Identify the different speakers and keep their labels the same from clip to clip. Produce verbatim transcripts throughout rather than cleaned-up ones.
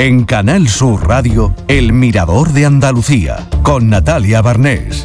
Speaker 1: En Canal Sur Radio, El Mirador de Andalucía, con Natalia Barnés.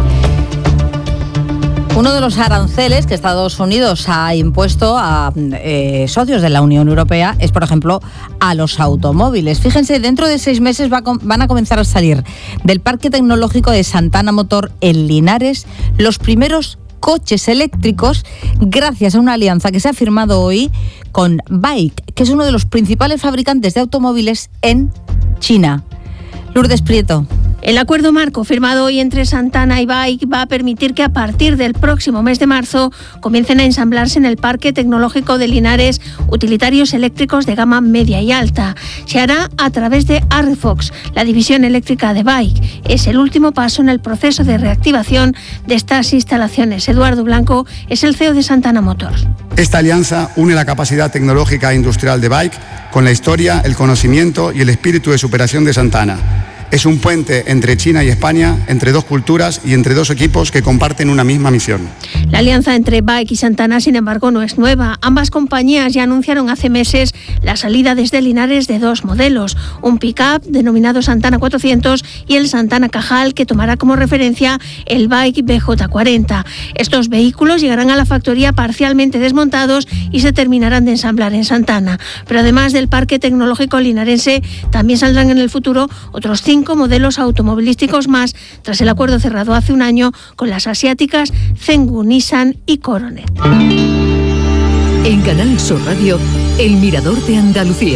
Speaker 2: Uno de los aranceles que Estados Unidos ha impuesto a eh, socios de la Unión Europea es, por ejemplo, a los automóviles. Fíjense, dentro de seis meses va a, van a comenzar a salir del Parque Tecnológico de Santana Motor en Linares los primeros coches eléctricos gracias a una alianza que se ha firmado hoy con BAIC, que es uno de los principales fabricantes de automóviles en China. Lourdes Prieto.
Speaker 3: El acuerdo marco firmado hoy entre Santana y BAIC va a permitir que a partir del próximo mes de marzo comiencen a ensamblarse en el Parque Tecnológico de Linares utilitarios eléctricos de gama media y alta. Se hará a través de Arrefox, la división eléctrica de BAIC. Es el último paso en el proceso de reactivación de estas instalaciones. Eduardo Blanco es el C E O de Santana Motors.
Speaker 4: Esta alianza une la capacidad tecnológica e industrial de BAIC con la historia, el conocimiento y el espíritu de superación de Santana. Es un puente entre China y España, entre dos culturas y entre dos equipos que comparten una misma misión.
Speaker 3: La alianza entre BAIC y Santana, sin embargo, no es nueva. Ambas compañías ya anunciaron hace meses la salida desde Linares de dos modelos, un pick-up denominado Santana cuatrocientos y el Santana Cajal, que tomará como referencia el BAIC B J cuarenta. Estos vehículos llegarán a la factoría parcialmente desmontados y se terminarán de ensamblar en Santana. Pero además del parque tecnológico linarense, también saldrán en el futuro otros cinco modelos automovilísticos más, tras el acuerdo cerrado hace un año con las asiáticas Zhenggu, Nissan y Coronet.
Speaker 5: En Canal Sur Radio, El Mirador de Andalucía.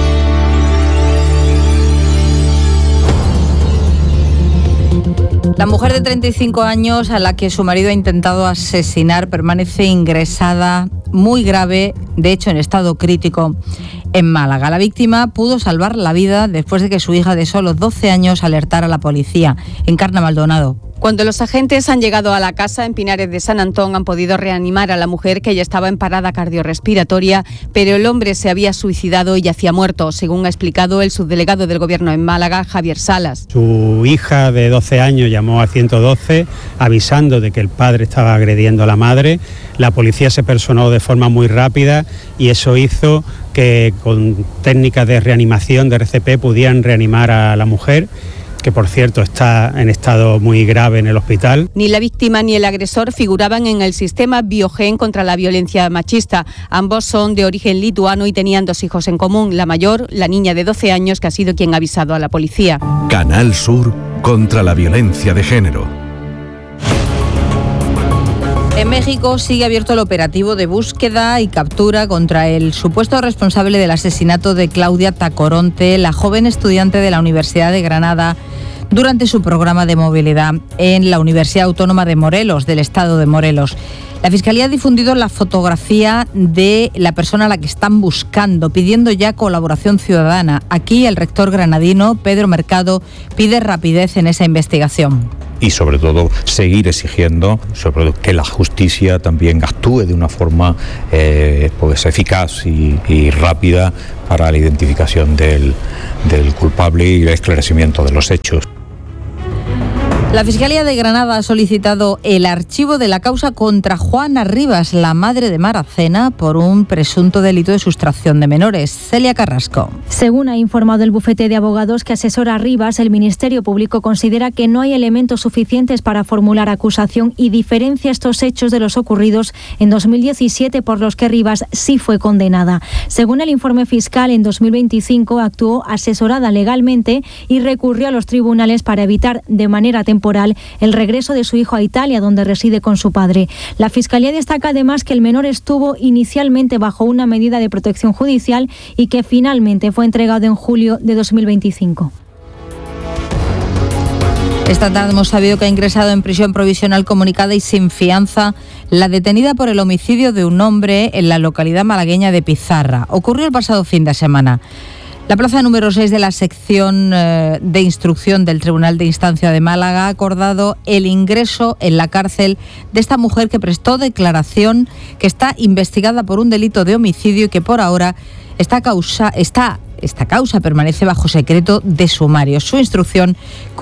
Speaker 2: La mujer de treinta y cinco años a la que su marido ha intentado asesinar permanece ingresada muy grave, de hecho en estado crítico, en Málaga. La víctima pudo salvar la vida después de que su hija de solo doce años alertara a la policía. Encarna Maldonado.
Speaker 6: Cuando los agentes han llegado a la casa en Pinares de San Antón, han podido reanimar a la mujer, que ya estaba en parada cardiorrespiratoria, pero el hombre se había suicidado y yacía muerto, según ha explicado el subdelegado del Gobierno en Málaga, Javier Salas.
Speaker 7: Su hija de doce años llamó al ciento doce avisando de que el padre estaba agrediendo a la madre. La policía se personó de forma muy rápida y eso hizo que con técnicas de reanimación de R C P pudieran reanimar a la mujer, que por cierto está en estado muy grave en el hospital.
Speaker 6: Ni la víctima ni el agresor figuraban en el sistema Biogen contra la violencia machista. Ambos son de origen lituano y tenían dos hijos en común. La mayor, la niña de doce años, que ha sido quien ha avisado a la policía.
Speaker 1: Canal Sur contra la violencia de género.
Speaker 2: En México sigue abierto el operativo de búsqueda y captura contra el supuesto responsable del asesinato de Claudia Tacoronte, la joven estudiante de la Universidad de Granada, durante su programa de movilidad en la Universidad Autónoma de Morelos, del estado de Morelos. La Fiscalía ha difundido la fotografía de la persona a la que están buscando, pidiendo ya colaboración ciudadana. Aquí el rector granadino, Pedro Mercado, pide rapidez en esa investigación.
Speaker 8: Y sobre todo seguir exigiendo sobre todo que la justicia también actúe de una forma eh, pues eficaz y, y rápida para la identificación del, del culpable y el esclarecimiento de los hechos.
Speaker 2: La Fiscalía de Granada ha solicitado el archivo de la causa contra Juana Rivas, la madre de Maracena, por un presunto delito de sustracción de menores. Celia Carrasco.
Speaker 9: Según ha informado el bufete de abogados que asesora a Rivas, el Ministerio Público considera que no hay elementos suficientes para formular acusación y diferencia estos hechos de los ocurridos en dos mil diecisiete, por los que Rivas sí fue condenada. Según el informe fiscal, en dos mil veinticinco actuó asesorada legalmente y recurrió a los tribunales para evitar de manera temporal el regreso de su hijo a Italia, donde reside con su padre. La Fiscalía destaca además que el menor estuvo inicialmente bajo una medida de protección judicial y que finalmente fue entregado en julio de dos mil veinticinco.
Speaker 2: Esta tarde hemos sabido que ha ingresado en prisión provisional comunicada y sin fianza la detenida por el homicidio de un hombre en la localidad malagueña de Pizarra. Ocurrió el pasado fin de semana. La plaza número seis de la sección eh, de instrucción del Tribunal de Instancia de Málaga ha acordado el ingreso en la cárcel de esta mujer que prestó declaración, que está investigada por un delito de homicidio y que por ahora esta causa, está, esta causa permanece bajo secreto de sumario. Su instrucción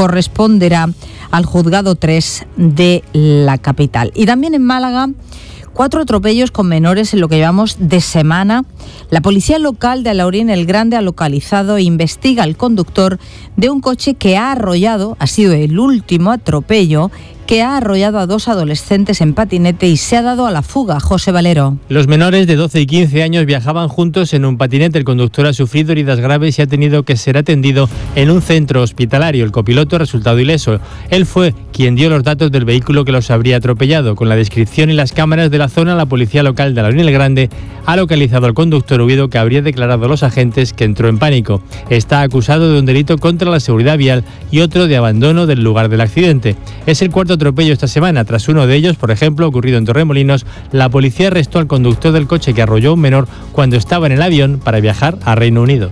Speaker 2: corresponderá al Juzgado tres de la capital. Y también en Málaga, cuatro atropellos con menores en lo que llevamos de semana. La policía local de Alaurín el Grande ha localizado e investiga al conductor de un coche que ha arrollado, ha sido el último atropello, que ha arrollado a dos adolescentes en patinete y se ha dado a la fuga. José Valero.
Speaker 10: Los menores de doce y quince años viajaban juntos en un patinete. El conductor ha sufrido heridas graves y ha tenido que ser atendido en un centro hospitalario. El copiloto ha resultado ileso. Él fue quien dio los datos del vehículo que los habría atropellado. Con la descripción y las cámaras de la zona, la policía local de Alaurín el Grande ha localizado al conductor huido, que habría declarado a los agentes que entró en pánico. Está acusado de un delito contra la seguridad vial y otro de abandono del lugar del accidente. Es el cuarto atropello esta semana. Tras uno de ellos, por ejemplo, ocurrido en Torremolinos, la policía arrestó al conductor del coche que arrolló a un menor cuando estaba en el avión para viajar a Reino Unido.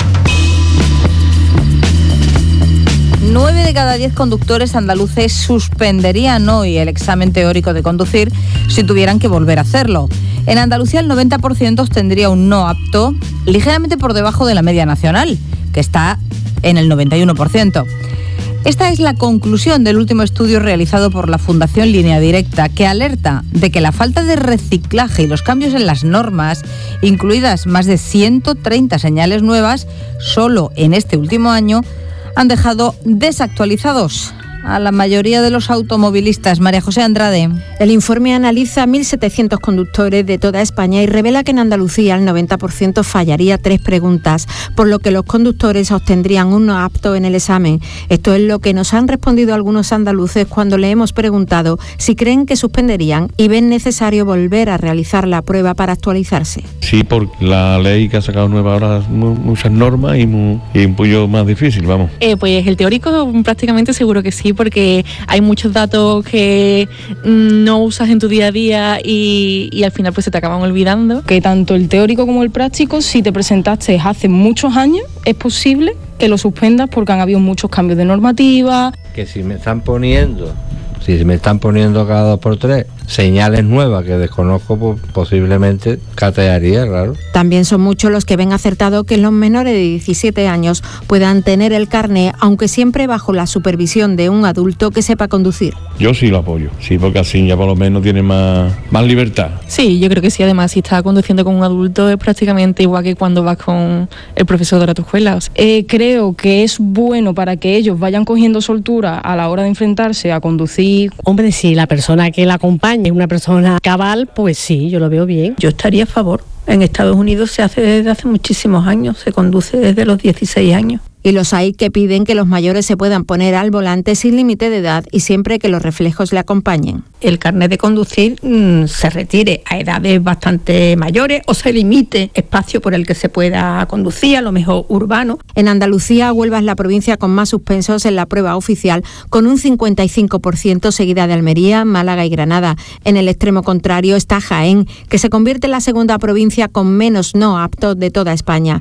Speaker 2: Nueve de cada diez conductores andaluces suspenderían hoy el examen teórico de conducir si tuvieran que volver a hacerlo. En Andalucía el noventa por ciento tendría un no apto, ligeramente por debajo de la media nacional, que está en el noventa y uno por ciento. Esta es la conclusión del último estudio realizado por la Fundación Línea Directa, que alerta de que la falta de reciclaje y los cambios en las normas, incluidas más de ciento treinta señales nuevas, solo en este último año, han dejado desactualizados a la mayoría de los automovilistas. María José Andrade.
Speaker 11: El informe analiza mil setecientos conductores de toda España y revela que en Andalucía el noventa por ciento fallaría tres preguntas, por lo que los conductores obtendrían un no apto en el examen. Esto es lo que nos han respondido algunos andaluces cuando le hemos preguntado si creen que suspenderían y ven necesario volver a realizar la prueba para actualizarse.
Speaker 12: Sí, por la ley que ha sacado nueva ahora muchas normas y, muy, y un poquillo más difícil, vamos.
Speaker 13: Eh, pues el teórico prácticamente seguro que sí, porque hay muchos datos que no usas en tu día a día y, y al final pues se te acaban olvidando.
Speaker 14: Que tanto el teórico como el práctico, si te presentaste hace muchos años, es posible que lo suspendas porque han habido muchos cambios de normativa.
Speaker 15: Que si me están poniendo, si me están poniendo cada dos por tres señales nuevas que desconozco, pues posiblemente catearía, claro.
Speaker 11: También son muchos los que ven acertado que los menores de diecisiete años puedan tener el carné, aunque siempre bajo la supervisión de un adulto que sepa conducir.
Speaker 12: Yo sí lo apoyo, sí, porque así ya por lo menos tiene más, más libertad.
Speaker 13: Sí, yo creo que sí. Además, si estás conduciendo con un adulto es prácticamente igual que cuando vas con el profesor de la escuela.
Speaker 14: Eh, creo que es bueno para que ellos vayan cogiendo soltura a la hora de enfrentarse a conducir.
Speaker 16: Hombre, si la persona que la acompaña es una persona cabal, pues sí, yo lo veo bien.
Speaker 17: Yo estaría a favor. En Estados Unidos se hace desde hace muchísimos años, se conduce desde los dieciséis años.
Speaker 11: Y los hay que piden que los mayores se puedan poner al volante sin límite de edad y siempre que los reflejos le acompañen.
Speaker 17: El carnet de conducir mmm, se retire a edades bastante mayores o se limite espacio por el que se pueda conducir, a lo mejor urbano.
Speaker 11: En Andalucía, Huelva es la provincia con más suspensos en la prueba oficial, con un cincuenta y cinco por ciento, seguida de Almería, Málaga y Granada. En el extremo contrario está Jaén, que se convierte en la segunda provincia con menos no aptos de toda España.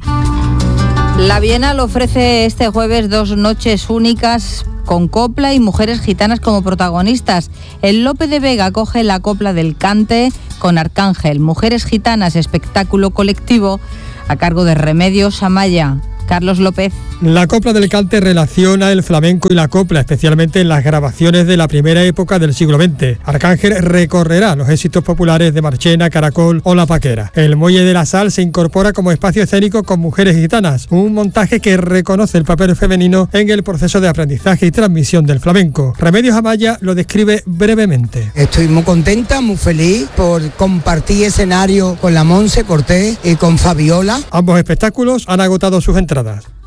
Speaker 2: La Bienal ofrece este jueves dos noches únicas con copla y mujeres gitanas como protagonistas. El Lope de Vega acoge la copla del Cante con Arcángel, Mujeres Gitanas, espectáculo colectivo a cargo de Remedios Amaya. Carlos López.
Speaker 18: La copla del Cante relaciona el flamenco y la copla, especialmente en las grabaciones de la primera época del siglo veinte. Arcángel recorrerá los éxitos populares de Marchena, Caracol o La Paquera. El Muelle de la Sal se incorpora como espacio escénico con mujeres gitanas, un montaje que reconoce el papel femenino en el proceso de aprendizaje y transmisión del flamenco. Remedios Amaya lo describe brevemente.
Speaker 19: Estoy muy contenta, muy feliz por compartir escenario con la Monse Cortés y con Fabiola.
Speaker 18: Ambos espectáculos han agotado sus entradas.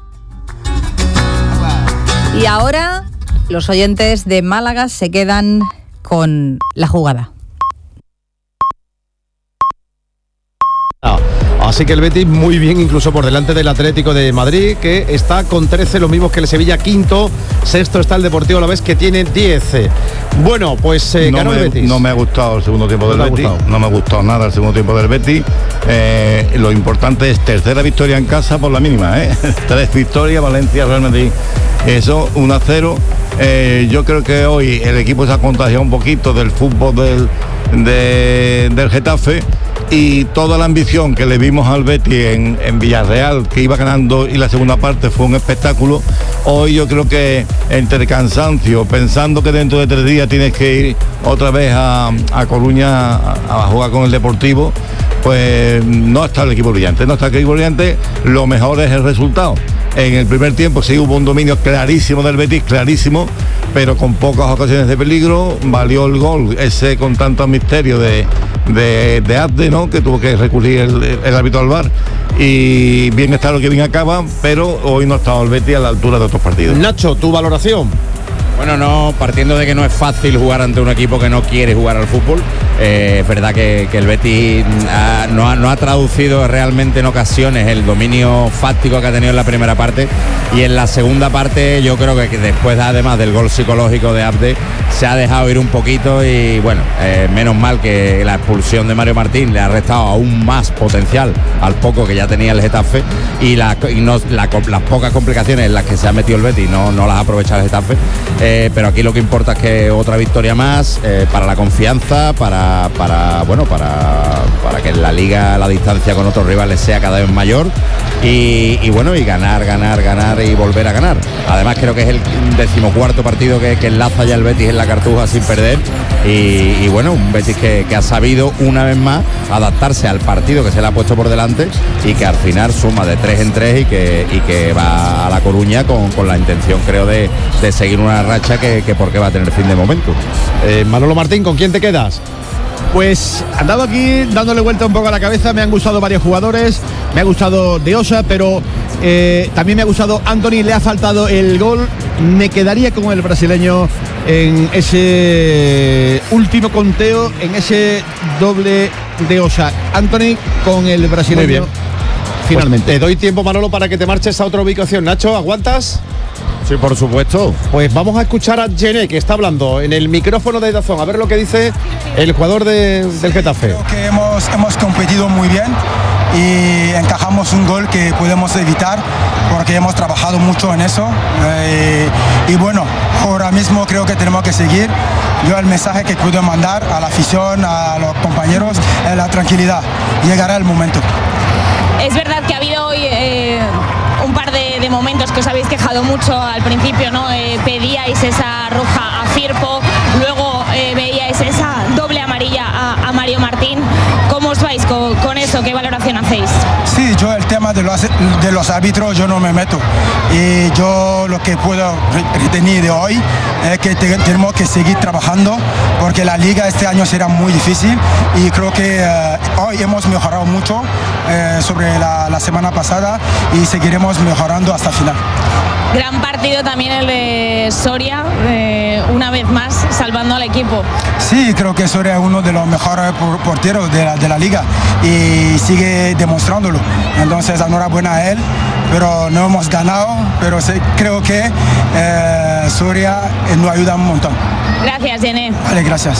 Speaker 2: Y ahora los oyentes de Málaga se quedan con la jugada.
Speaker 20: Así que el Betis muy bien, incluso por delante del Atlético de Madrid, que está con trece, lo mismo que el Sevilla, quinto. Sexto está el Deportivo Alavés, que tiene diez. Bueno, pues eh,
Speaker 21: no
Speaker 20: ganó
Speaker 21: me,
Speaker 20: el Betis.
Speaker 21: No me ha gustado el segundo tiempo del Betis. No me ha gustado nada el segundo tiempo del Betis. Eh, lo importante es tercera victoria en casa por la mínima, ¿eh? Tres victorias, Valencia, Real Madrid. Eso, uno a cero. Eh, yo creo que hoy el equipo se ha contagiado un poquito del fútbol del, de, del Getafe. y toda la ambición que le vimos al Betis en, en Villarreal, que iba ganando, y la segunda parte fue un espectáculo. Hoy yo creo que entre cansancio, pensando que dentro de tres días tienes que ir otra vez a, a Coruña a, a jugar con el Deportivo, pues no está el equipo brillante, no está el equipo brillante, lo mejor es el resultado. En el primer tiempo sí hubo un dominio clarísimo del Betis, clarísimo, pero con pocas ocasiones de peligro. Valió el gol ese con tanto misterio de, de, de Abde, ¿no?, que tuvo que recurrir el, el árbitro al V A R, y bien está lo que bien acaba, pero hoy no ha estado el Betis a la altura de otros partidos.
Speaker 20: Nacho, tu valoración.
Speaker 4: Bueno, no, partiendo de que no es fácil jugar ante un equipo que no quiere jugar al fútbol, eh, es verdad que, que el Betis ha, no, ha, no ha traducido realmente en ocasiones el dominio fáctico que ha tenido en la primera parte, y en la segunda parte yo creo que, que después, además del gol psicológico de Abde, se ha dejado ir un poquito, y bueno, eh, menos mal que la expulsión de Mario Martín le ha restado aún más potencial al poco que ya tenía el Getafe, y, la, y no, la, las pocas complicaciones en las que se ha metido el Betis no, no las ha aprovechado el Getafe. Eh, pero aquí lo que importa es que otra victoria más, eh, para la confianza, para, para bueno, para, para que en la liga la distancia con otros rivales sea cada vez mayor, y, y bueno, y ganar, ganar, ganar y volver a ganar. Además creo que es el decimocuarto partido que, que enlaza ya el Betis en la Cartuja sin perder, y, y bueno, un Betis que, que ha sabido una vez más adaptarse al partido que se le ha puesto por delante, y que al final suma de tres en tres, y que, y que va a La Coruña con, con la intención, creo, de, de seguir una racha que, que porque va a tener fin de momento.
Speaker 20: eh, Manolo Martín, ¿con quién te quedas?
Speaker 22: Pues andaba aquí dándole vuelta un poco a la cabeza, me han gustado varios jugadores, me ha gustado De Osa, pero eh, también me ha gustado Anthony, le ha faltado el gol. Me quedaría con el brasileño en ese último conteo, en ese doble De Osa. Anthony con el brasileño.
Speaker 20: Muy bien.
Speaker 22: Finalmente.
Speaker 20: Pues te doy tiempo, Manolo, para que te marches a otra ubicación. Nacho, ¿aguantas?
Speaker 4: Sí, por supuesto.
Speaker 20: Pues vamos a escuchar a Gené, que está hablando en el micrófono de Dazón, a ver lo que dice el jugador de, del Getafe.
Speaker 23: Creo que hemos, hemos competido muy bien y encajamos un gol que podemos evitar porque hemos trabajado mucho en eso. Eh, y bueno, ahora mismo creo que tenemos que seguir. Yo el mensaje que puedo mandar a la afición, a los compañeros, es la tranquilidad. Llegará el momento.
Speaker 24: Es verdad que ha habido hoy eh, un par de, de momentos que os habéis quejado mucho al principio, ¿no? Eh, pedíais esa roja a Firpo, luego eh, veíais esa doble amarilla a, a Mario Martín. ¿Cómo os vais con, con eso? ¿Qué valoración hacéis?
Speaker 23: Sí, yo el tema de los, de los árbitros yo no me meto. Y yo lo que puedo retener de hoy es que te, tenemos que seguir trabajando porque la liga este año será muy difícil y creo que eh, hoy hemos mejorado mucho eh, sobre la, la semana pasada y seguiremos mejorando hasta el final.
Speaker 24: Gran partido también el de Soria, eh, una vez más salvando al equipo.
Speaker 23: Sí, creo que Soria es uno de los mejores porteros de la, de la liga y sigue demostrándolo. Entonces, enhorabuena a él, pero no hemos ganado, pero sí, creo que eh, Soria eh, nos ayuda un montón.
Speaker 24: Gracias, Gené.
Speaker 23: Vale, gracias.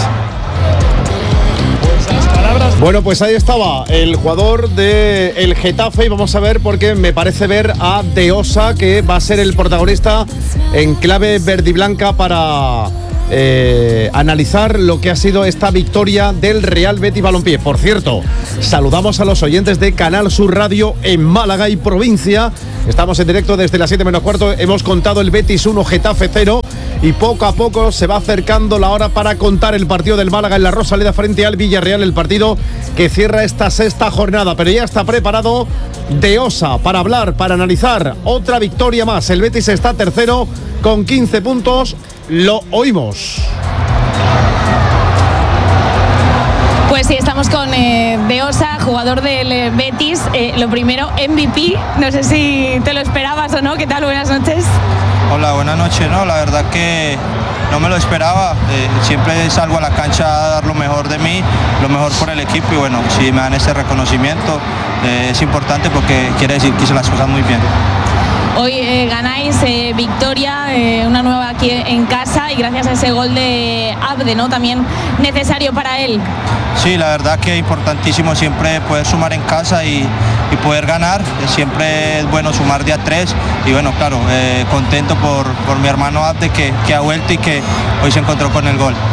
Speaker 20: Bueno, pues ahí estaba el jugador del Getafe y vamos a ver, porque me parece ver a De Osa, que va a ser el protagonista en clave verdiblanca para eh, analizar lo que ha sido esta victoria del Real Betis Balompié. Por cierto, saludamos a los oyentes de Canal Sur Radio en Málaga y provincia. Estamos en directo desde las siete menos cuarto. Hemos contado el Betis uno, Getafe cero. Y poco a poco se va acercando la hora para contar el partido del Málaga en la Rosaleda frente al Villarreal, el partido que cierra esta sexta jornada. Pero ya está preparado De Osa para hablar, para analizar otra victoria más. El Betis está tercero con quince puntos. Lo oímos.
Speaker 24: Pues sí, estamos con eh, De Osa, jugador del eh, Betis. Eh, lo primero, M V P. No sé si te lo esperabas o no. ¿Qué tal? Buenas noches.
Speaker 25: Hola, buenas noches. No, la verdad que no me lo esperaba. Eh, siempre salgo a la cancha a dar lo mejor de mí, lo mejor por el equipo. Y bueno, si me dan ese reconocimiento, eh, es importante porque quiere decir que hice las cosas muy bien.
Speaker 24: Hoy eh, ganáis eh, victoria, eh, una nueva aquí en casa y gracias a ese gol de Abde, ¿no? También necesario para él.
Speaker 25: Sí, la verdad que es importantísimo siempre poder sumar en casa y, y poder ganar. Siempre es bueno sumar de a tres y bueno, claro, eh, contento por, por mi hermano Abde que, que ha vuelto y que hoy se encontró con el gol.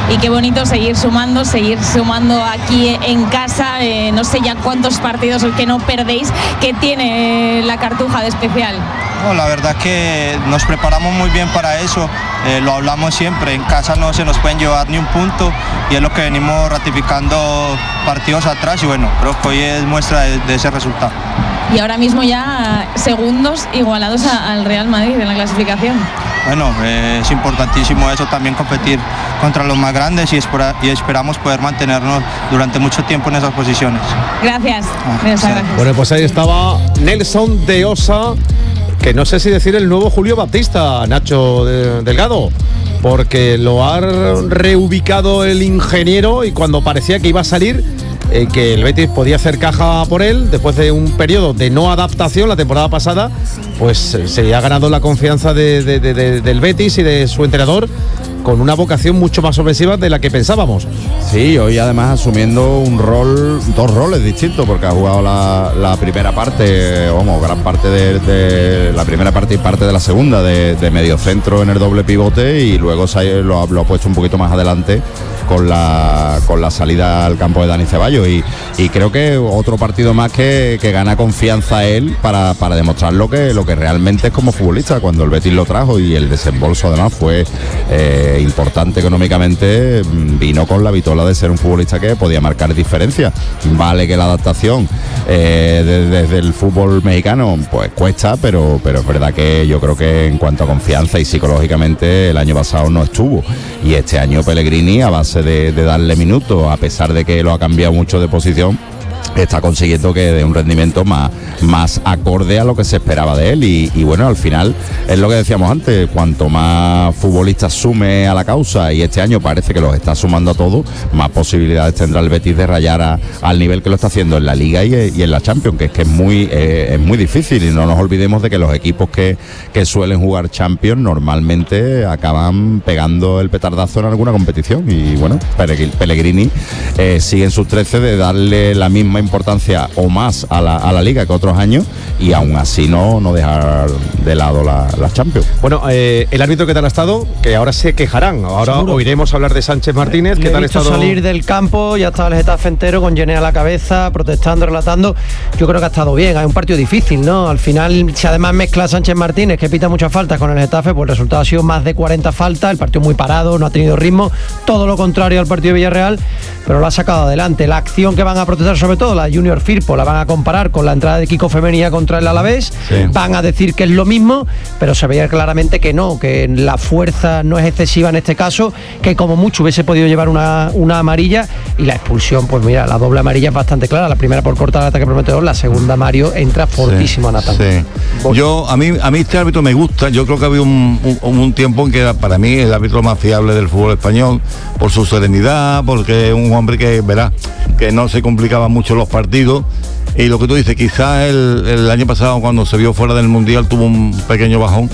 Speaker 24: y qué bonito seguir sumando, seguir sumando aquí en casa, eh, no sé ya cuántos partidos que no perdéis, ¿qué tiene la Cartuja de especial?
Speaker 25: No, la verdad que nos preparamos muy bien para eso, eh, lo hablamos siempre, en casa no se nos pueden llevar ni un punto y es lo que venimos ratificando partidos atrás y bueno, creo que hoy es muestra de, de ese resultado.
Speaker 24: Y ahora mismo ya segundos igualados a, al Real Madrid en la clasificación.
Speaker 25: Bueno, eh, es importantísimo eso también, competir contra los más grandes y, espera, y esperamos poder mantenernos durante mucho tiempo en esas posiciones.
Speaker 24: Gracias.
Speaker 25: Ah,
Speaker 24: Gracias,
Speaker 25: sí.
Speaker 24: gracias.
Speaker 20: Bueno, pues ahí estaba Nelson de Osa, que no sé si decir el nuevo Julio Baptista, Nacho de, Delgado, porque lo ha reubicado el ingeniero y cuando parecía que iba a salir, eh, que el Betis podía hacer caja por él, después de un periodo de no adaptación la temporada pasada, pues eh, se ha ganado la confianza de, de, de, de, del Betis y de su entrenador, con una vocación mucho más ofensiva de la que pensábamos.
Speaker 4: Sí, hoy además asumiendo un rol, dos roles distintos, porque ha jugado la, la primera parte, vamos, gran parte de, de la primera parte y parte de la segunda, de, de mediocentro en el doble pivote, y luego se ha, lo, ha, lo ha puesto un poquito más adelante con la con la salida al campo de Dani Ceballos, y, y creo que otro partido más que, que gana confianza él para, para demostrar lo que, lo que realmente es como futbolista. Cuando el Betis lo trajo y el desembolso además fue eh, importante económicamente, vino con la vitola de ser un futbolista que podía marcar diferencia. Vale que la adaptación eh, desde, desde el fútbol mexicano pues cuesta, pero, pero es verdad que yo creo que en cuanto a confianza y psicológicamente el año pasado no estuvo, y este año Pellegrini, a base de, de darle minutos, a pesar de que lo ha cambiado mucho de posición, está consiguiendo que dé un rendimiento más, más acorde a lo que se esperaba de él, y, y bueno, al final es lo que decíamos antes, cuanto más futbolistas sume a la causa, y este año parece que los está sumando a todos, más posibilidades tendrá el Betis de rayar a, al nivel que lo está haciendo en la Liga y, y en la Champions, que es que es muy, eh, es muy difícil, y no nos olvidemos de que los equipos que, que suelen jugar Champions normalmente acaban pegando el petardazo en alguna competición, y bueno, Pellegrini eh, sigue en sus trece de darle la misma importancia o más a la, a la Liga que otros años, y aún así no, no dejar de lado la, la Champions.
Speaker 20: Bueno, eh, el árbitro, ¿qué tal ha estado? Que ahora se quejarán, ahora
Speaker 1: Seguro.
Speaker 20: Oiremos hablar de Sánchez Martínez. ¿Qué
Speaker 1: Le
Speaker 20: tal
Speaker 1: he
Speaker 20: ha
Speaker 1: visto
Speaker 20: estado?
Speaker 1: salir del campo, ya estaba el Getafe entero con Gené a la cabeza, protestando, relatando. Yo creo que ha estado bien, hay un partido difícil, ¿no? Al final, si además mezcla Sánchez Martínez, que pita muchas faltas con el Getafe, pues el resultado ha sido más de cuarenta faltas, el partido muy parado, no ha tenido ritmo, todo lo contrario al partido de Villarreal, pero lo ha sacado adelante. La acción que van a protestar, sobre todo la Junior Firpo, la van a comparar con la entrada de Kiko Femenía contra el Alavés, sí. Van a decir que es lo mismo, pero se veía claramente que no, que la fuerza no es excesiva en este caso, que como mucho hubiese podido llevar una, una amarilla, y la expulsión, pues mira, la doble amarilla es bastante clara, la primera por cortar el ataque prometedor, la segunda Mario entra fortísimo, sí, a Natán.
Speaker 21: Sí. Yo, a mí, a mí este árbitro me gusta, yo creo que había un, un, un tiempo en que era para mí el árbitro más fiable del fútbol español, por su serenidad, porque es un hombre que, verá, que no se complicaba mucho los partidos. Y lo que tú dices, quizás el, el año pasado cuando se vio fuera del Mundial tuvo un pequeño bajón,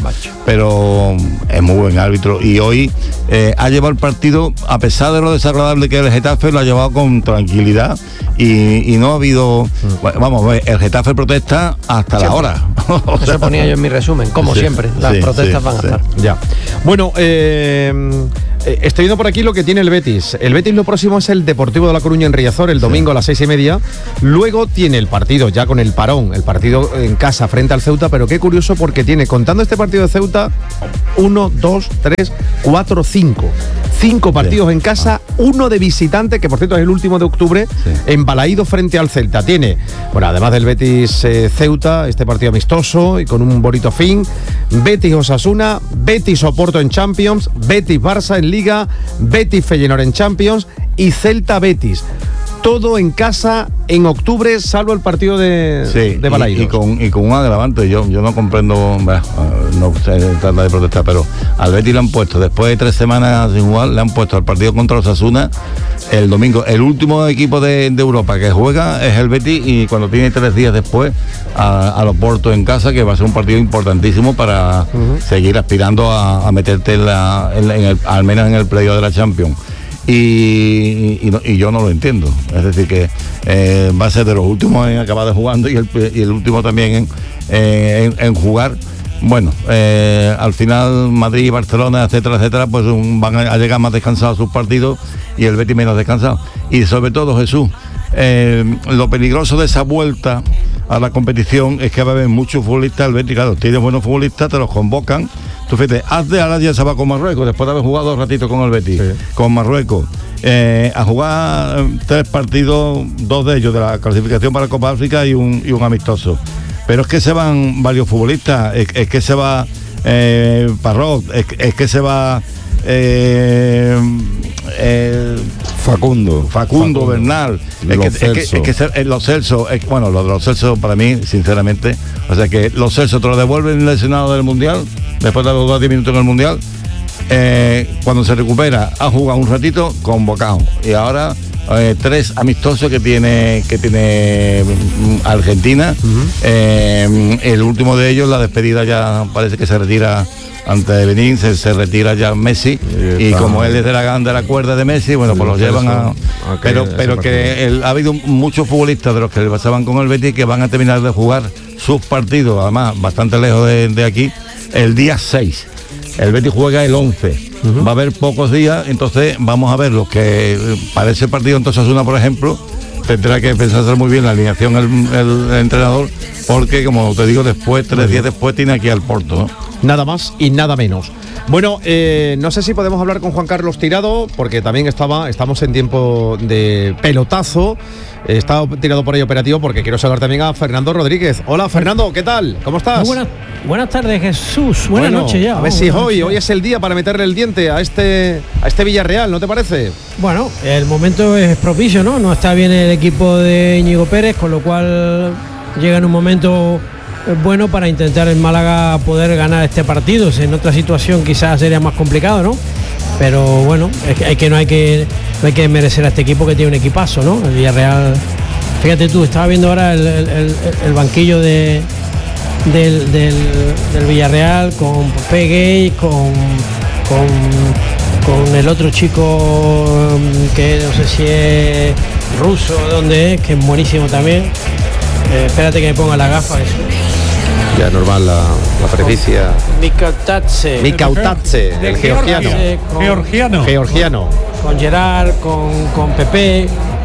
Speaker 21: pero es muy buen árbitro, y hoy eh, ha llevado el partido, a pesar de lo desagradable que es el Getafe, lo ha llevado con tranquilidad, y, y no ha habido, mm. vamos, el Getafe protesta hasta siempre. La hora. O
Speaker 1: sea, eso ponía yo en mi resumen, como sí, siempre, las sí, protestas sí, van a sí. estar.
Speaker 20: Ya. Bueno, eh... estoy viendo por aquí lo que tiene el Betis. El Betis lo próximo es el Deportivo de La Coruña en Riazor, el domingo sí. a las seis y media. Luego tiene el partido ya con el parón, el partido en casa frente al Ceuta, pero qué curioso porque tiene, contando este partido de Ceuta, uno, dos, tres, cuatro, cinco. Cinco partidos sí. en casa, uno de visitante, que por cierto es el último de octubre, sí. en Balaído frente al Celta. Tiene, bueno, además del Betis eh, Ceuta, este partido amistoso y con un bonito fin, Betis Osasuna, Betis Oporto en Champions, Betis Barça en Liga, Betis Feyenoord en Champions y Celta Betis. Todo en casa en octubre, salvo el partido de, sí, de Balaídos.
Speaker 21: Y, y, con, y con un agravante, yo, yo no comprendo, bueno, no se trata de protestar, pero al Betis le han puesto, después de tres semanas sin jugar, le han puesto al partido contra los Osasuna el domingo. El último equipo de, de Europa que juega es el Betis, y cuando tiene tres días después a, a los Porto en casa, que va a ser un partido importantísimo para uh-huh. seguir aspirando a, a meterte en la, en, en el, al menos en el playoff de la Champions. Y, y, y yo no lo entiendo, es decir que eh, va a ser de los últimos en acabar de jugando y el, y el último también en, eh, en, en jugar, bueno, eh, al final Madrid, Barcelona, etcétera, etcétera, pues um, van a llegar más descansados a sus partidos y el Betis menos descansado. Y sobre todo, Jesús, eh, lo peligroso de esa vuelta a la competición es que va a haber muchos futbolistas. El Betis, claro, tienes buenos futbolistas, te los convocan. Tú fíjate, Hazde ahora ya se va con Marruecos, después de haber jugado un ratito con el Betis, sí. con Marruecos. Eh, a jugar tres partidos, dos de ellos de la clasificación para Copa África y un, y un amistoso. Pero es que se van varios futbolistas, es, es que se va eh, Parrot, es, es que se va eh, eh,
Speaker 3: Facundo,
Speaker 21: Facundo,
Speaker 3: Facundo.
Speaker 21: Bernal, es que, es que, es que se, eh, los Celso, es, bueno, los de los Celso para mí, sinceramente, o sea que los Celso te lo devuelven lesionado del Mundial, después de los dos diez minutos en el Mundial. Eh, cuando se recupera ha jugado un ratito convocado y ahora eh, tres amistosos que tiene que tiene Argentina. Uh-huh. eh, el último de ellos, la despedida, ya parece que se retira antes de venir, se, se retira ya Messi y, y como él es de la, de la cuerda de Messi, bueno, sí, pues los llevan a, a pero pero que el, ha habido muchos futbolistas de los que le pasaban con el Betis que van a terminar de jugar sus partidos, además bastante lejos de, de aquí, el día seis. El Betis juega el once, uh-huh. va a haber pocos días, entonces vamos a ver los que para ese partido entonces Osasuna, por ejemplo, tendrá que pensar muy bien la alineación el, el, el entrenador, porque como te digo, después, tres días después tiene aquí al Porto, ¿no?
Speaker 20: Nada más y nada menos. Bueno, eh, no sé si podemos hablar con Juan Carlos Tirado, porque también estaba, estamos en tiempo de pelotazo. Está tirado por ahí operativo porque quiero saludar también a Fernando Rodríguez. Hola Fernando, ¿qué tal? ¿Cómo estás?
Speaker 5: Muy buenas, buenas tardes, Jesús. Buenas
Speaker 20: bueno,
Speaker 5: noches ya.
Speaker 20: A ver si hoy, hoy es el día para meterle el diente a este, a este Villarreal, ¿no te parece?
Speaker 5: Bueno, el momento es propicio, ¿no? No está bien el equipo de Íñigo Pérez, con lo cual llega en un momento bueno para intentar el Málaga poder ganar este partido. En otra situación quizás sería más complicado, ¿no? Pero bueno, es que, hay que no hay que no hay que merecer a este equipo que tiene un equipazo, ¿no? El Villarreal, fíjate tú, estaba viendo ahora el, el, el banquillo de del, del, del Villarreal con Peguey, con, con con el otro chico que no sé si es ruso, dónde es, que es buenísimo también. Eh, espérate que me ponga la gafa eso.
Speaker 20: Ya normal la, la pericia.
Speaker 5: Mikautatse.
Speaker 20: Mikautatse, el georgiano.
Speaker 5: Con,
Speaker 20: georgiano. Georgiano.
Speaker 5: Con Gerard, con, con Pepe,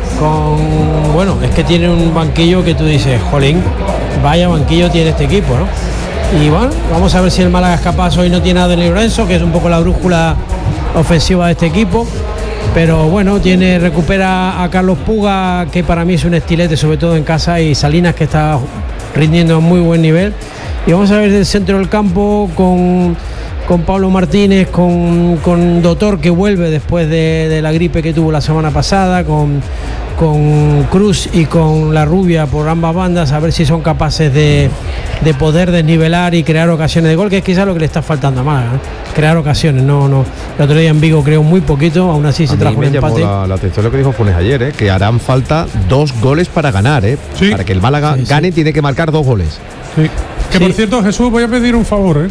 Speaker 5: con... Bueno, es que tiene un banquillo que tú dices, jolín, vaya banquillo tiene este equipo, ¿no? Y bueno, vamos a ver si el Málaga es capaz. Hoy no tiene a Denis Lorenzo, que es un poco la brújula ofensiva de este equipo. Pero bueno, tiene recupera a Carlos Puga, que para mí es un estilete, sobre todo en casa, y Salinas, que está rindiendo a muy buen nivel. Y vamos a ver del centro del campo con, con Pablo Martínez, con, con Dotor, que vuelve después de, de la gripe que tuvo la semana pasada, con, con Cruz y con La Rubia por ambas bandas, a ver si son capaces de, de poder desnivelar y crear ocasiones de gol, que es quizás lo que le está faltando a Málaga, ¿eh? Crear ocasiones. No, no. El otro día en Vigo creó muy poquito, aún así se trajo un empate.
Speaker 20: Me llamó la, la atención lo que dijo Funes ayer, ¿eh? Que harán falta dos goles para ganar, ¿eh? Sí. Para que el Málaga sí, gane, sí. Tiene que marcar dos goles.
Speaker 6: Sí. Que sí. Por cierto, Jesús, voy a pedir un favor, ¿eh?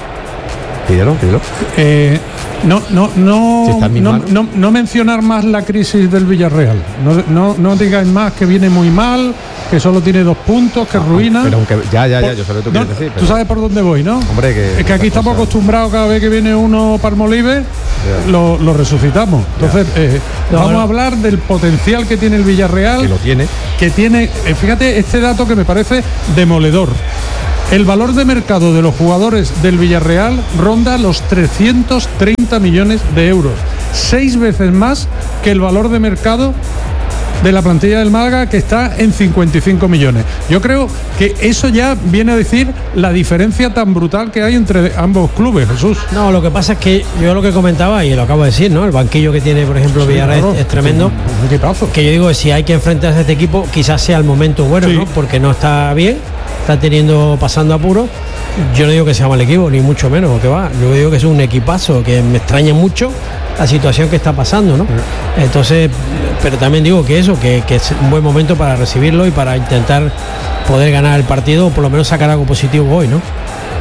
Speaker 20: Pídelo, pídelo.
Speaker 6: Eh, no, no, no, si no, no, no mencionar más la crisis del Villarreal. No, no, no digáis más que viene muy mal, que solo tiene dos puntos, que ruina.
Speaker 20: Pero aunque ya, ya, ya, yo sé lo que tú
Speaker 6: no,
Speaker 20: quieres decir.
Speaker 6: Pero... Tú sabes por dónde voy, ¿no?
Speaker 20: Hombre, que
Speaker 6: es que aquí estamos cosa... acostumbrados, cada vez que viene uno Palmolive, lo, lo resucitamos. Entonces, eh, no, vamos no. a hablar del potencial que tiene el Villarreal.
Speaker 20: Que lo tiene.
Speaker 6: Que tiene, eh, fíjate, este dato que me parece demoledor. El valor de mercado de los jugadores del Villarreal ronda los trescientos treinta millones de euros, seis veces más que el valor de mercado de la plantilla del Málaga, que está en cincuenta y cinco millones. Yo creo que eso ya viene a decir la diferencia tan brutal que hay entre ambos clubes, Jesús.
Speaker 5: No, lo que pasa es que yo lo que comentaba, y lo acabo de decir, ¿no? El banquillo que tiene, por ejemplo, sí, Villarreal claro, es, es tremendo.
Speaker 6: Un equipazo.
Speaker 5: Que yo digo que si hay que enfrentarse a este equipo, quizás sea el momento bueno, sí. ¿no? Porque no está bien, está teniendo, pasando apuro. Yo no digo que sea mal equipo, ni mucho menos, que va. Yo digo que es un equipazo, que me extraña mucho la situación que está pasando, ¿no? Sí. Entonces, pero también digo que eso, que, que es un buen momento para recibirlo y para intentar poder ganar el partido, o por lo menos sacar algo positivo hoy, ¿no?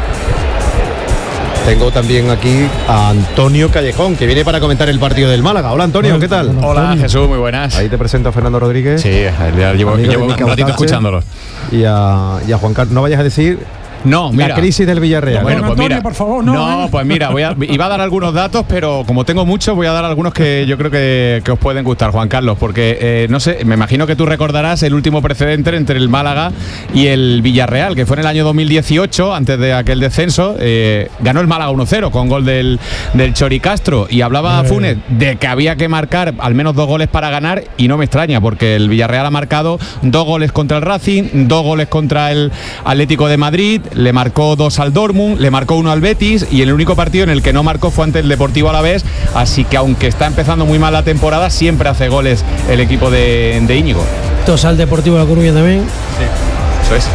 Speaker 20: Tengo también aquí a Antonio Callejón, que viene para comentar el partido del Málaga. Hola Antonio, ¿qué tal?
Speaker 7: Hola Jesús, muy buenas.
Speaker 20: Ahí te presento a Fernando Rodríguez.
Speaker 7: Sí, ya llevo, llevo un ratito escuchándolo.
Speaker 20: Y a, y a Juan Carlos. No vayas a decir
Speaker 3: No, mira.
Speaker 20: La crisis del Villarreal.
Speaker 3: Bueno, pues
Speaker 6: Antonio,
Speaker 3: mira,
Speaker 6: por favor, no,
Speaker 3: no,
Speaker 6: ¿eh?
Speaker 3: pues mira, voy a, iba a dar algunos datos, pero como tengo muchos, voy a dar algunos que yo creo que, que os pueden gustar, Juan Carlos, porque eh, no sé, me imagino que tú recordarás el último precedente entre el Málaga y el Villarreal, que fue en el año dos mil dieciocho, antes de aquel descenso, eh, ganó el Málaga uno cero con gol del, del Chori Castro, y hablaba Funes de que había que marcar al menos dos goles para ganar, y no me extraña, porque el Villarreal ha marcado dos goles contra el Racing, dos goles contra el Atlético de Madrid, le marcó dos al Dortmund, le marcó uno al Betis, y el único partido en el que no marcó fue ante el Deportivo Alavés, así que aunque está empezando muy mal la temporada, siempre hace goles el equipo de, de Íñigo.
Speaker 5: Dos al Deportivo de La Coruña también.
Speaker 3: Sí, eso es.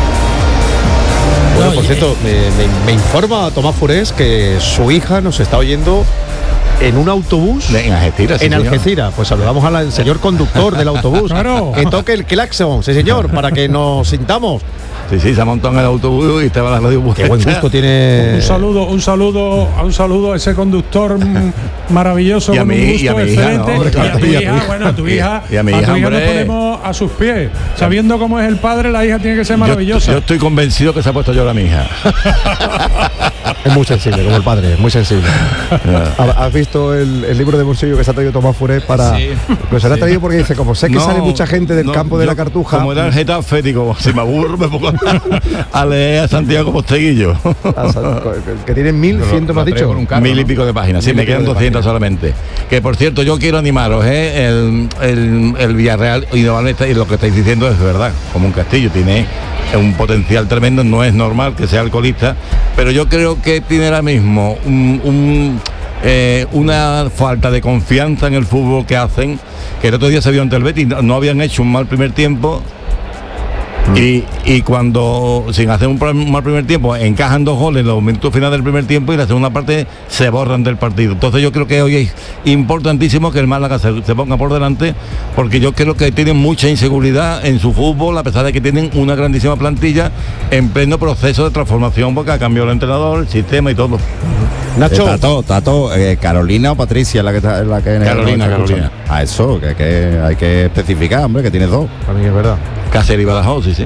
Speaker 20: Bueno, por cierto, me, me, me informa Tomás Furés que su hija nos está oyendo en un autobús
Speaker 21: en Algeciras.
Speaker 20: En Algeciras. Pues saludamos al señor conductor del autobús.
Speaker 6: Claro.
Speaker 20: Que toque el claxon, sí señor, para que nos sintamos.
Speaker 21: Sí, sí, se ha montado en el autobús y estaba la radio puesta.
Speaker 20: Qué buen gusto tiene.
Speaker 6: Un saludo, un saludo, un saludo a ese conductor maravilloso,
Speaker 21: y a
Speaker 6: con
Speaker 21: mi,
Speaker 6: un gusto
Speaker 21: y a mi
Speaker 6: excelente.
Speaker 21: hija, ¿no?
Speaker 6: Y a tu
Speaker 21: Y a
Speaker 6: hija, bueno, a tu hija,
Speaker 21: y a mi
Speaker 6: a tu
Speaker 21: hija,
Speaker 6: hija nos
Speaker 21: hombre.
Speaker 6: ponemos a sus pies. Sabiendo cómo es el padre, la hija tiene que ser maravillosa.
Speaker 21: Yo, yo estoy convencido que se ha puesto yo a mi hija.
Speaker 20: Es muy sensible, como el padre, es muy sensible. ¿Has visto el, el libro de bolsillo que se ha traído Tomás Furés para...?
Speaker 21: Sí.
Speaker 20: Pues se lo ha traído porque dice, como sé que
Speaker 21: No,
Speaker 20: sale mucha gente del
Speaker 21: no,
Speaker 20: campo de
Speaker 21: yo,
Speaker 20: la Cartuja...
Speaker 21: Como era el Getafe, digo, si me aburro me pongo a leer a Santiago Posteguillo.
Speaker 20: Que tiene mil ciento, me has dicho.
Speaker 21: Mil y pico de páginas, sí, me quedan doscientas solamente. Que por cierto, yo quiero animaros, ¿eh? el, el, el Villarreal, y lo que estáis diciendo es verdad, como un castillo, tiene un potencial tremendo, no es normal que sea alcoholista, pero yo creo que tiene ahora mismo un, un, eh, una falta de confianza en el fútbol que hacen, que el otro día se vio ante el Betis, no, no habían hecho un mal primer tiempo. Y, y cuando, sin hacer un, un mal primer tiempo, encajan dos goles en los minutos finales del primer tiempo y la segunda parte se borran del partido. Entonces yo creo que hoy es importantísimo que el Málaga se, se ponga por delante, porque yo creo que tienen mucha inseguridad en su fútbol, a pesar de que tienen una grandísima plantilla en pleno proceso de transformación, porque ha cambiado el entrenador, el sistema y todo.
Speaker 4: Nacho. Tato, Tato, eh, Carolina o Patricia la que está la que
Speaker 21: Carolina, Carolina.
Speaker 4: A eso, que, que hay que especificar, hombre, que tienes dos.
Speaker 20: Para mí es verdad.
Speaker 21: Cáceres y Badajoz, sí, sí.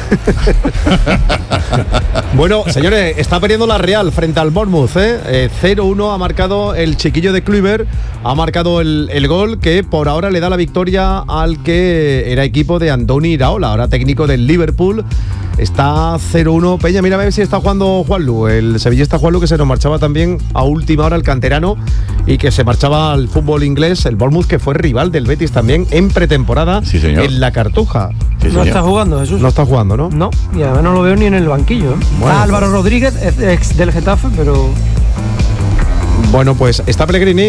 Speaker 20: Bueno, señores, está perdiendo la Real frente al Bournemouth, ¿eh? Eh, cero uno ha marcado el chiquillo de Kluivert, ha marcado el, el gol que por ahora le da la victoria al que era equipo de Andoni Iraola, ahora técnico del Liverpool. Está cero uno. Peña, mira a ver si está jugando Juanlu, el sevillista Juanlu, que se nos marchaba también a última hora, el canterano, y que se marchaba al fútbol inglés, el Bournemouth, que fue rival del Betis también en pretemporada,
Speaker 21: sí, en
Speaker 20: la Cartuja.
Speaker 21: Sí,
Speaker 5: no está jugando, Jesús.
Speaker 20: No está jugando, ¿no?
Speaker 5: No, y además no lo veo ni en el banquillo. ¿eh?
Speaker 20: Bueno,
Speaker 5: ah, Álvaro
Speaker 20: pues.
Speaker 5: Rodríguez, ex del Getafe, pero...
Speaker 20: Bueno, pues está Pellegrini.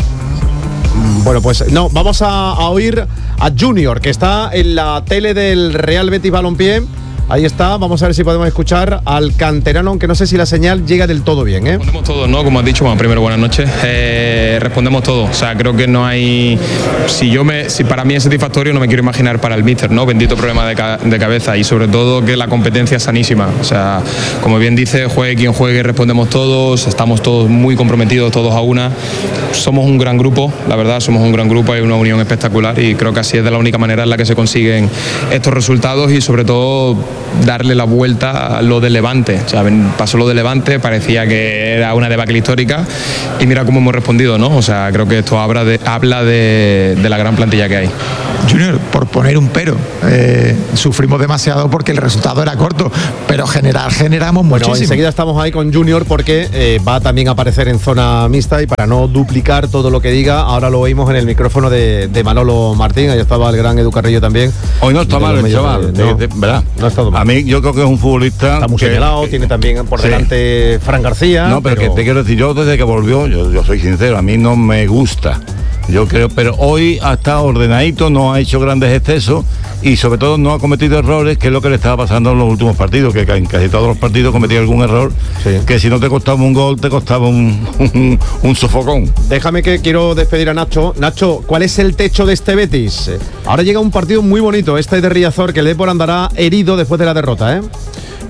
Speaker 20: Bueno, pues no, vamos a, a oír a Junior, que está en la tele del Real Betis Balompié. Ahí está, vamos a ver si podemos escuchar al canterano, aunque no sé si la señal llega del todo bien, ¿eh?
Speaker 7: Respondemos todos, ¿no? Como has dicho, bueno, primero buenas noches. Eh, respondemos todos. O sea, creo que no hay. Si yo me, si para mí es satisfactorio, no me quiero imaginar para el míster, ¿no? Bendito problema de, ca de cabeza y sobre todo que la competencia es sanísima. O sea, como bien dice, juegue quien juegue, respondemos todos, estamos todos muy comprometidos, todos a una. Somos un gran grupo, la verdad, somos un gran grupo, hay una unión espectacular y creo que así es de la única manera en la que se consiguen estos resultados y sobre todo darle la vuelta a lo del Levante. O sea, pasó lo del Levante, parecía que era una debacle histórica y mira cómo hemos respondido, ¿no? O sea, creo que esto habla de, habla de, de la gran plantilla que hay.
Speaker 8: Junior, por poner un pero, eh, sufrimos demasiado porque el resultado era corto, pero generar generamos
Speaker 20: bueno,
Speaker 8: muchísimo.
Speaker 20: Enseguida estamos ahí con Junior porque eh, va también a aparecer en zona mixta y para no duplicar todo lo que diga, ahora lo oímos en el micrófono de, de Manolo Martín, ahí estaba el gran Edu Carrillo también.
Speaker 21: Hoy no está mal el chaval,
Speaker 20: de, no,
Speaker 21: de, de, ¿verdad?
Speaker 20: No ha estado mal.
Speaker 21: A mí yo creo que es un futbolista...
Speaker 20: Está muy
Speaker 21: que,
Speaker 20: señalado,
Speaker 21: que,
Speaker 20: tiene también por
Speaker 21: sí.
Speaker 20: delante Fran García.
Speaker 21: No, pero, pero que te quiero decir, yo desde que volvió, yo, yo soy sincero, a mí no me gusta. Yo creo, pero hoy ha estado ordenadito, no ha hecho grandes excesos y sobre todo no ha cometido errores, que es lo que le estaba pasando en los últimos partidos, que en casi todos los partidos cometía algún error, sí. que si no te costaba un gol, te costaba un, un, un sofocón.
Speaker 20: Déjame que quiero despedir a Nacho. Nacho, ¿cuál es el techo de este Betis? Ahora llega un partido muy bonito, este de Riazor, que el Depor andará herido después de la derrota, ¿eh?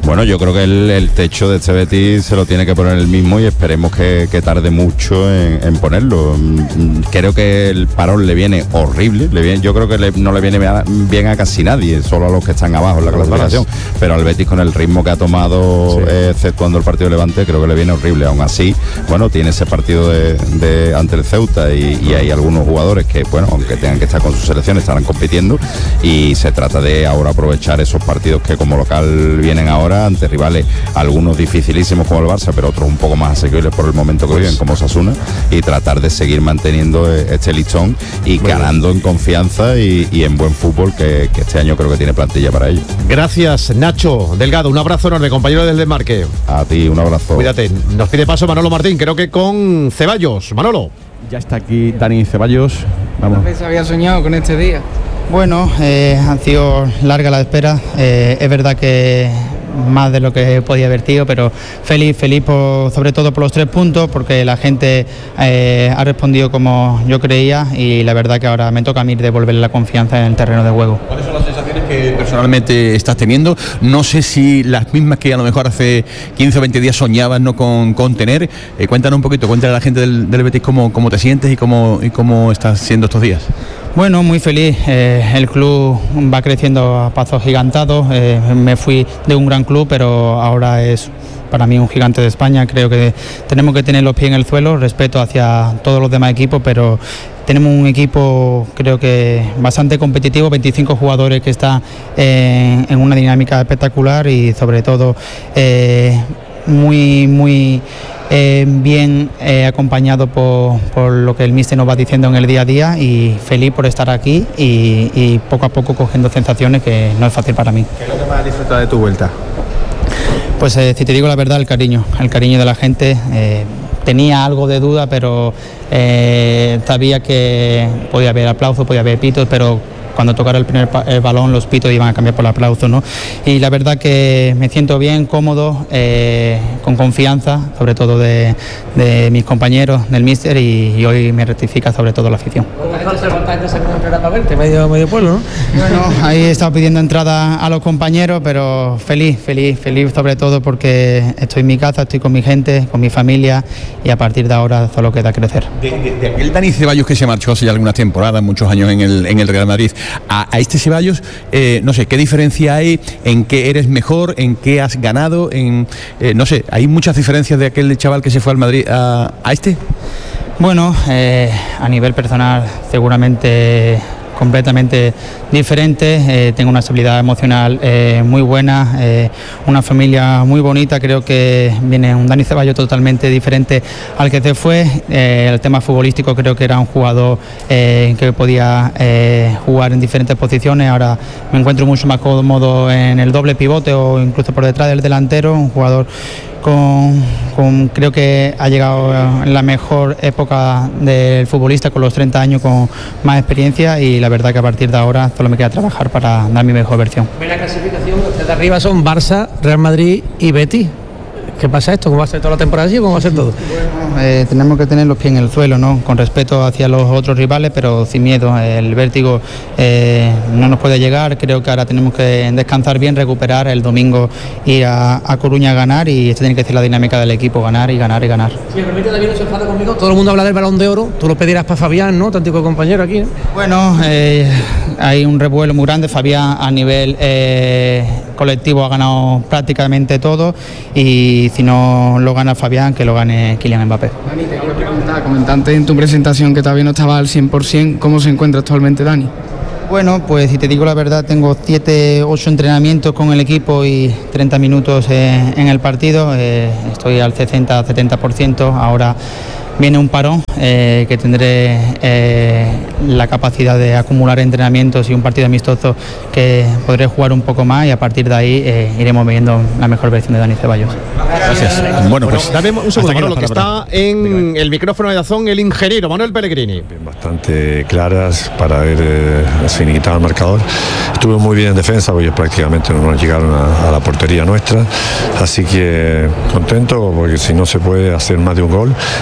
Speaker 4: Bueno, yo creo que el, el techo de este Betis se lo tiene que poner él mismo y esperemos que, que tarde mucho en, en ponerlo. Creo que el parón le viene horrible, le viene, yo creo que le, no le viene bien a casi nadie, solo a los que están abajo en la clasificación, pero al Betis con el ritmo que ha tomado, sí. eh, exceptuando el partido de Levante, creo que le viene horrible. Aún así, bueno, tiene ese partido de, de ante el Ceuta y, y hay algunos jugadores que, bueno, aunque tengan que estar con sus selecciones, estarán compitiendo y se trata de ahora aprovechar esos partidos que como local vienen ahora ante rivales, algunos dificilísimos como el Barça, pero otros un poco más asequibles por el momento que viven, como Osasuna, y tratar de seguir manteniendo este listón y bueno, ganando en confianza y, y en buen fútbol, que, que este año creo que tiene plantilla para ello.
Speaker 20: Gracias, Nacho Delgado, un abrazo enorme, compañero del Desmarque.
Speaker 4: A ti, un abrazo.
Speaker 20: Cuídate. Nos pide paso Manolo Martín, creo que con Ceballos. Manolo.
Speaker 22: Ya está aquí Dani Ceballos. Vamos.
Speaker 9: ¿Cuántas veces había soñado con este día? Bueno, eh, han sido larga la espera. Eh, es verdad que más de lo que podía haber sido, pero feliz, feliz por, sobre todo por los tres puntos, porque la gente eh, ha respondido como yo creía y la verdad que ahora me toca a mí devolverle la confianza en el terreno de juego.
Speaker 22: ¿Cuáles son las sensaciones que personalmente estás teniendo? No sé si las mismas que a lo mejor hace quince o veinte días soñabas no con, con tener. Eh, cuéntanos un poquito, cuéntale a la gente del, del Betis cómo, cómo te sientes y cómo, y cómo estás siendo estos días.
Speaker 9: Bueno, muy feliz. Eh, el club va creciendo a pasos gigantados. Eh, me fui de un gran club, pero ahora es para mí un gigante de España. Creo que tenemos que tener los pies en el suelo, respeto hacia todos los demás equipos, pero tenemos un equipo creo que bastante competitivo, veinticinco jugadores que están eh, en una dinámica espectacular y sobre todo eh, muy, muy Eh, bien eh, acompañado por, por lo que el míster nos va diciendo en el día a día y feliz por estar aquí y, y poco a poco cogiendo sensaciones que no es fácil para mí.
Speaker 22: ¿Qué es lo que más has disfrutado de tu vuelta?
Speaker 9: Pues eh, si te digo la verdad, el cariño, el cariño de la gente. Eh, tenía algo de duda, pero eh, sabía que podía haber aplausos, podía haber pitos, pero cuando tocara el primer pa- el balón los pitos iban a cambiar por el aplauso, ¿no? Y la verdad que me siento bien, cómodo, eh, con confianza, sobre todo de, de mis compañeros, del míster y, y hoy me rectifica sobre todo la afición.
Speaker 5: Medio, medio pueblo, ¿no?
Speaker 9: Bueno, ahí he estado pidiendo entrada a los compañeros, pero feliz, feliz, feliz sobre todo porque estoy en mi casa, estoy con mi gente, con mi familia y a partir de ahora solo queda crecer.
Speaker 22: De, de, de aquel Dani Ceballos que se marchó hace ya algunas temporadas, muchos años en el, en el Real Madrid, a, a este Ceballos, eh, no sé, ¿qué diferencia hay? ¿En qué eres mejor? ¿En qué has ganado? En, eh, no sé, ¿hay muchas diferencias de aquel chaval que se fue al Madrid a, a este?
Speaker 9: Bueno, eh, a nivel personal seguramente completamente diferente, eh, tengo una estabilidad emocional eh, muy buena, eh, una familia muy bonita, creo que viene un Dani Ceballos totalmente diferente al que se fue, eh, el tema futbolístico creo que era un jugador eh, que podía eh, jugar en diferentes posiciones, ahora me encuentro mucho más cómodo en el doble pivote o incluso por detrás del delantero, un jugador Con, con, creo que ha llegado en la mejor época del futbolista con los treinta años con más experiencia y la verdad que a partir de ahora solo me queda trabajar para dar mi mejor versión.
Speaker 5: En la clasificación de arriba son Barça, Real Madrid y Betis. ¿Qué pasa esto? ¿Cómo va a ser toda la temporada así o cómo va a ser todo?
Speaker 9: Bueno, eh, tenemos que tener los pies en el suelo, ¿no? Con respeto hacia los otros rivales, pero sin miedo. El vértigo eh, no nos puede llegar. Creo que ahora tenemos que descansar bien, recuperar. El domingo ir a, a Coruña a ganar y esta tiene que ser la dinámica del equipo, ganar y ganar y ganar.
Speaker 5: Si me permite, David, no se enfada conmigo. Todo el mundo habla del Balón de Oro. Tú lo pedirás para Fabián, ¿no? Tanto compañero aquí, ¿no?
Speaker 9: Bueno, eh, hay un revuelo muy grande. Fabián a nivel eh, colectivo ha ganado prácticamente todo y si no lo gana Fabián, que lo gane Kylian Mbappé.
Speaker 10: Dani, te quiero preguntar, comentaste en tu presentación que todavía no estaba al cien por ciento, ¿cómo se encuentra actualmente Dani?
Speaker 9: Bueno, pues si te digo la verdad, tengo siete, ocho entrenamientos con el equipo y treinta minutos eh, en el partido, eh, estoy al sesenta, setenta por ciento, ahora viene un parón eh, que tendré eh, la capacidad de acumular entrenamientos y un partido amistoso que podré jugar un poco más y a partir de ahí eh, iremos viendo la mejor versión de Dani Ceballos.
Speaker 22: Gracias. Bueno, pues
Speaker 20: dame un segundo, Manolo, que está en
Speaker 22: Venga.
Speaker 20: el micrófono de Dazón el ingeniero Manuel Pellegrini.
Speaker 12: Bastante claras para haber eh, finiquitado el marcador. Estuvo muy bien en defensa, porque prácticamente no nos llegaron a, a la portería nuestra, así que contento porque si no se puede hacer más de un gol tenemos que estar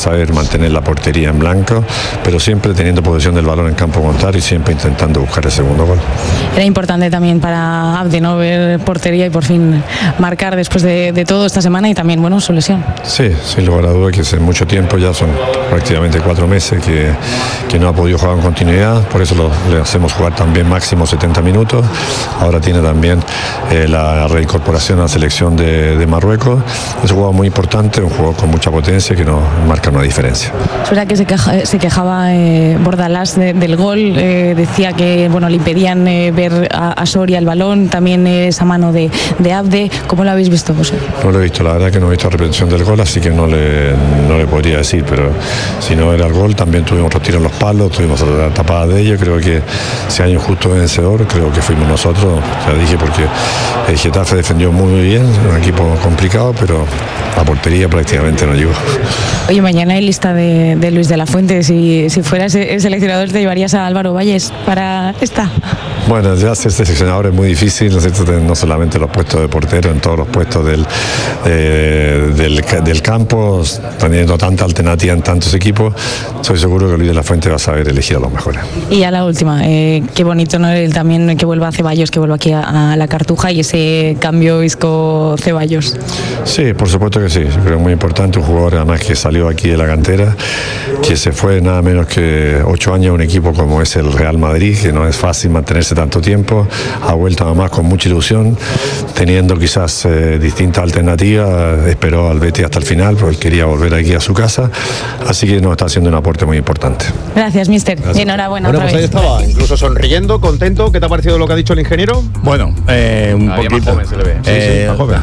Speaker 12: saber mantener la portería en blanco, pero siempre teniendo posesión del balón en campo contrario y siempre intentando buscar el segundo gol.
Speaker 24: Era importante también para Abde, ¿no?, ver portería y por fin marcar después de, de todo esta semana y también, bueno, su lesión.
Speaker 12: Sí, sin lugar a dudas que hace mucho tiempo, ya son prácticamente cuatro meses que, que no ha podido jugar en continuidad, por eso lo, le hacemos jugar también máximo setenta minutos. Ahora tiene también eh, la reincorporación a la selección de, de Marruecos. Es un jugador muy importante, un jugador con mucha potencia que nos marca una diferencia.
Speaker 24: Es verdad que se, queja, se quejaba eh, Bordalás de, del gol, eh, decía que bueno, le impedían eh, ver a, a Soria el balón, también eh, esa mano de, de Abde. ¿Cómo lo habéis visto, José?
Speaker 12: No lo he visto, la verdad que no he visto la repetición del gol, así que no le, no le podría decir, pero si no era el gol, también tuvimos otro tiro en los palos, tuvimos otra tapada de ellos. Creo que si hay un justo vencedor, creo que fuimos nosotros, ya dije, porque el Getafe defendió muy bien, un equipo complicado, pero la portería prácticamente no llegó.
Speaker 24: Oye, mañana hay lista de, de Luis de la Fuente. Si, si fueras el seleccionador, ¿te llevarías a Álvaro Valles para esta?
Speaker 12: Bueno, ya ser seleccionador es muy difícil, ¿no es cierto? No solamente los puestos de portero, en todos los puestos del, eh, del, del campo, teniendo tanta alternativa en tantos equipos, soy seguro que Luis de la Fuente va a saber elegir a los mejores.
Speaker 24: Y a la última, eh, qué bonito, ¿no?, el también que vuelva a Ceballos, que vuelva aquí a, a la Cartuja y ese cambio Isco-Ceballos.
Speaker 12: Sí, por supuesto que sí, creo que es muy importante, un jugador además que salió aquí de la cantera, que se fue nada menos que ocho años a un equipo como es el Real Madrid, que no es fácil mantenerse tanto tiempo, ha vuelto además con mucha ilusión, teniendo quizás eh, distintas alternativas, esperó al Betis hasta el final, porque él quería volver aquí a su casa, así que nos está haciendo un aporte muy importante.
Speaker 24: Gracias, mister. Gracias. Enhorabuena.
Speaker 20: Bueno, pues ahí estaba, incluso sonriendo, contento. ¿Qué te ha parecido lo que ha dicho el ingeniero?
Speaker 21: Bueno, eh, un
Speaker 3: Todavía
Speaker 21: poquito.
Speaker 3: más joven se le ve.
Speaker 21: Sí, eh, sí, más joven.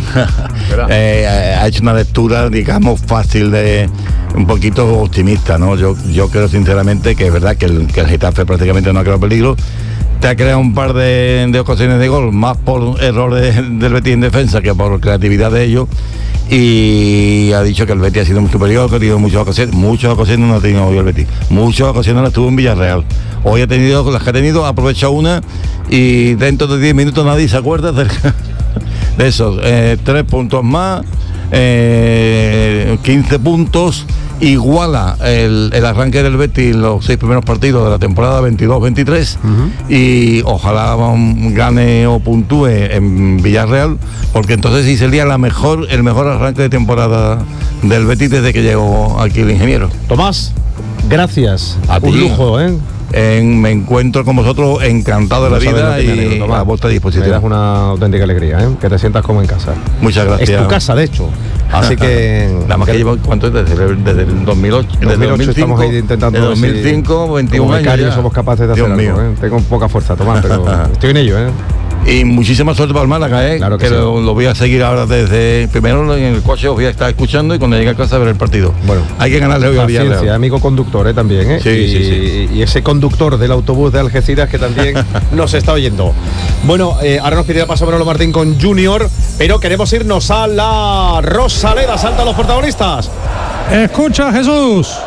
Speaker 21: eh, ha hecho una lectura, digamos, fácil de un poquito optimista, ¿no? Yo, yo creo sinceramente que es verdad que el, que el Getafe prácticamente no ha creado peligro. Te ha creado un par de, de ocasiones de gol, más por error de, del Betis en defensa que por creatividad de ellos. Y ha dicho que el Betis ha sido muy superior, que ha tenido muchas ocasiones. Muchas ocasiones no ha tenido hoy el Betis. Muchas ocasiones las tuvo en Villarreal. Hoy ha tenido, las que ha tenido, ha aprovechado una y dentro de diez minutos nadie se acuerda de, de eso. Eh, tres puntos más, eh, quince puntos. Iguala el, el arranque del Betis en los seis primeros partidos de la temporada veintidós veintitrés uh-huh. Y ojalá gane o puntúe en Villarreal, porque entonces sí sería la mejor, el mejor arranque de temporada del Betis desde que llegó aquí el ingeniero.
Speaker 20: Tomás, gracias.
Speaker 21: A
Speaker 20: Un
Speaker 21: ti.
Speaker 20: lujo, ¿eh?
Speaker 21: En, me encuentro con vosotros encantado de la vida y a vuestra disposición.
Speaker 20: Me das una auténtica alegría, ¿eh? Que te sientas como en casa.
Speaker 21: Muchas gracias.
Speaker 20: Es tu casa, de hecho. Así que...
Speaker 21: Nada más que llevo, ¿cuánto es? Desde, desde el dos mil ocho.
Speaker 20: Desde dos mil ocho estamos ahí intentando...
Speaker 21: Desde dos mil cinco, veintiún años ya.
Speaker 20: Somos capaces de hacer
Speaker 21: Dios
Speaker 20: algo,
Speaker 21: mío.
Speaker 20: ¿eh? Tengo poca fuerza, Tomás, pero estoy en ello, ¿eh?
Speaker 21: Y muchísima suerte para el Málaga, ¿eh?
Speaker 20: Claro que,
Speaker 21: que
Speaker 20: sí.
Speaker 21: lo, lo voy a seguir ahora desde... Primero en el coche os voy a estar escuchando y cuando llegue a casa a ver el partido.
Speaker 20: Bueno,
Speaker 21: hay que ganarle hoy al Villarreal.
Speaker 20: Paciencia, amigo conductor, ¿eh? También, ¿eh?
Speaker 21: Sí,
Speaker 20: y,
Speaker 21: sí, sí.
Speaker 20: Y ese conductor del autobús de Algeciras que también nos está oyendo. Bueno, eh, ahora nos pide paso Manolo Martín con Junior, pero queremos irnos a la Rosaleda. Saltan los protagonistas.
Speaker 6: Escucha, Jesús.